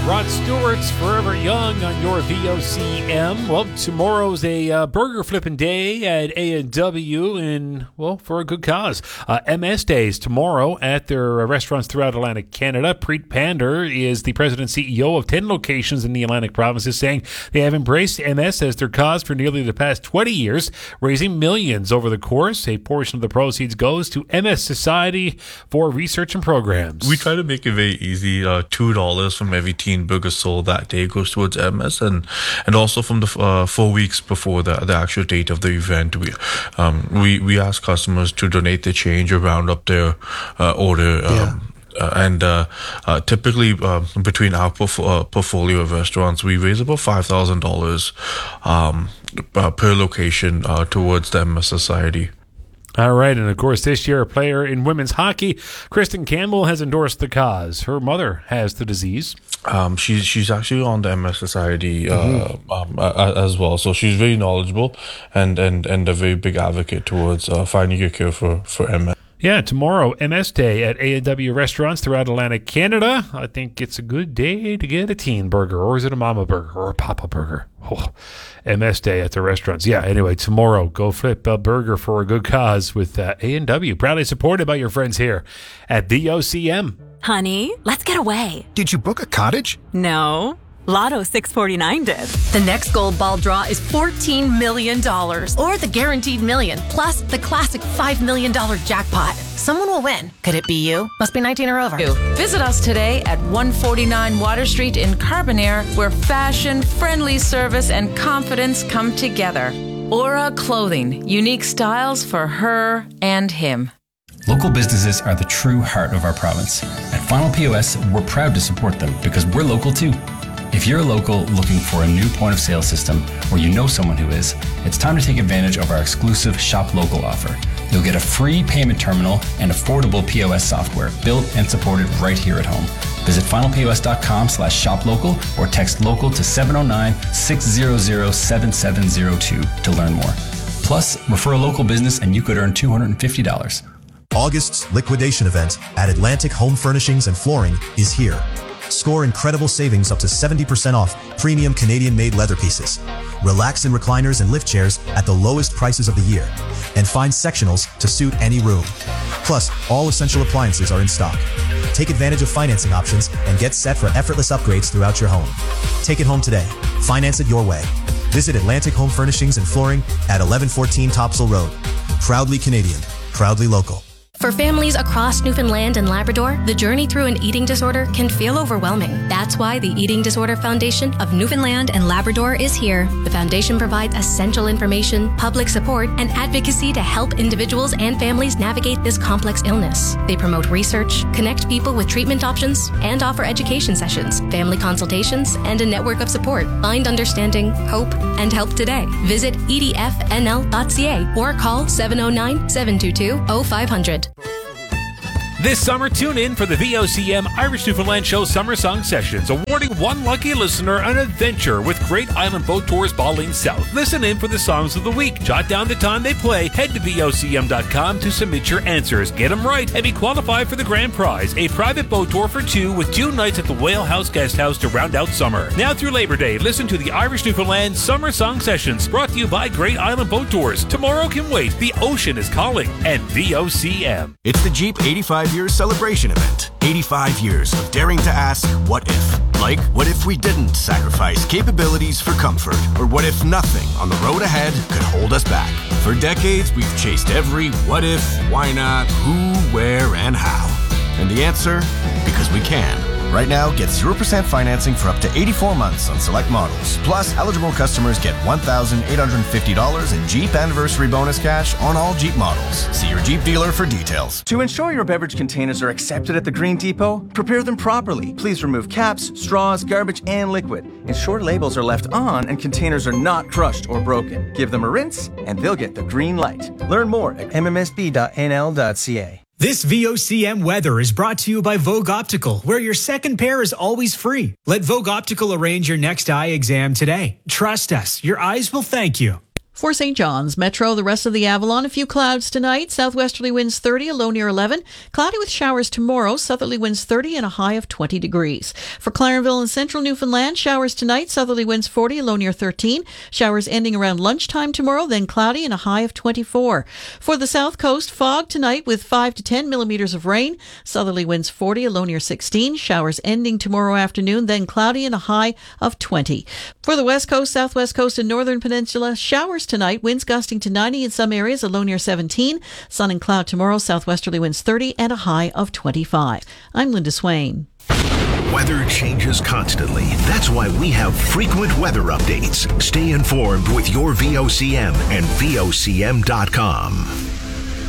Rod Stewart's Forever Young on your VOCM. Well, tomorrow's a burger flipping day at A&W and, well, for a good cause. MS Days tomorrow at their restaurants throughout Atlantic Canada. Preet Pander is the president and CEO of 10 locations in the Atlantic provinces, saying they have embraced MS as their cause for nearly the past 20 years, raising millions over the course. A portion of the proceeds goes to MS Society for research and programs. We try to make it very easy. $2 from every teen burger sold that day goes towards MS, and also from the 4 weeks before the actual date of the event, we ask customers to donate the change or round up their order. Typically, between our portfolio of restaurants, we raise about $5,000 per location towards the MS Society. All right, and of course, this year, a player in women's hockey, Kristen Campbell, has endorsed the cause. Her mother has the disease. She's actually on the MS Society as well, so she's very knowledgeable and a very big advocate towards finding a cure for MS. Yeah, tomorrow, MS Day at A&W restaurants throughout Atlantic Canada. I think it's a good day to get a teen burger, or is it a mama burger or a papa burger? Oh, MS Day at the restaurants. Yeah, anyway, tomorrow, go flip a burger for a good cause with A&W. Proudly supported by your friends here at VOCM. Honey, let's get away. Did you book a cottage? No. Lotto 649 did. The next gold ball draw is $14 million. Or the guaranteed million, plus the classic $5 million jackpot. Someone will win. Could it be you? Must be 19 or over. Visit us today at 149 Water Street in Carbonear, where fashion, friendly service, and confidence come together. Aura Clothing, unique styles for her and him. Local businesses are the true heart of our province. At Final POS, we're proud to support them because we're local too. If you're a local looking for a new point of sale system, or you know someone who is, it's time to take advantage of our exclusive Shop Local offer. You'll get a free payment terminal and affordable POS software built and supported right here at home. Visit finalpos.com/shoplocal or text local to 709-600-7702 to learn more. Plus, refer a local business and you could earn $250. August's liquidation event at Atlantic Home Furnishings and Flooring is here. Score incredible savings up to 70% off premium Canadian-made leather pieces, relax in recliners and lift chairs at the lowest prices of the year, and find sectionals to suit any room. Plus, all essential appliances are in stock. Take advantage of financing options and get set for effortless upgrades throughout your home. Take it home today. Finance it your way. Visit Atlantic Home Furnishings and Flooring at 1114 Topsail Road. Proudly Canadian, proudly local. For families across Newfoundland and Labrador, the journey through an eating disorder can feel overwhelming. That's why the Eating Disorder Foundation of Newfoundland and Labrador is here. The foundation provides essential information, public support, and advocacy to help individuals and families navigate this complex illness. They promote research, connect people with treatment options, and offer education sessions, family consultations, and a network of support. Find understanding, hope, and help today. Visit edfnl.ca or call 709-722-0500. This summer, tune in for the VOCM Irish Newfoundland Show Summer Song Sessions, awarding one lucky listener an adventure with Great Island Boat Tours Baligne South. Listen in for the songs of the week. Jot down the time they play. Head to VOCM.com to submit your answers. Get them right and be qualified for the grand prize, a private boat tour for two with 2 nights at the Whale House Guest House to round out summer. Now through Labor Day, listen to the Irish Newfoundland Summer Song Sessions, brought to you by Great Island Boat Tours. Tomorrow can wait. The ocean is calling. And VOCM. It's the Jeep 85 Years Celebration Event. 85 years of daring to ask, what if? Like, what if we didn't sacrifice capabilities for comfort? Or what if nothing on the road ahead could hold us back? For decades, we've chased every what if, why not, who, where, and how. And the answer? Because we can. Right now, get 0% financing for up to 84 months on select models. Plus, eligible customers get $1,850 in Jeep Anniversary Bonus cash on all Jeep models. See your Jeep dealer for details. To ensure your beverage containers are accepted at the Green Depot, prepare them properly. Please remove caps, straws, garbage, and liquid. Ensure labels are left on and containers are not crushed or broken. Give them a rinse, and they'll get the green light. Learn more at mmsb.nl.ca. This VOCM weather is brought to you by Vogue Optical, where your second pair is always free. Let Vogue Optical arrange your next eye exam today. Trust us, your eyes will thank you. For St. John's Metro, the rest of the Avalon, a few clouds tonight. Southwesterly winds 30, a low near 11. Cloudy with showers tomorrow. Southerly winds 30 and a high of 20 degrees. For Clarenville and central Newfoundland, showers tonight. Southerly winds 40, a low near 13. Showers ending around lunchtime tomorrow, then cloudy and a high of 24. For the south coast, fog tonight with 5 to 10 millimeters of rain. Southerly winds 40, a low near 16. Showers ending tomorrow afternoon, then cloudy and a high of 20. For the west coast, southwest coast, and northern peninsula, showers tonight, winds gusting to 90 in some areas, a low near 17. Sun and cloud tomorrow, southwesterly winds 30 and a high of 25. I'm Linda Swain. Weather changes constantly. That's why we have frequent weather updates. Stay informed with your VOCM and VOCM.com.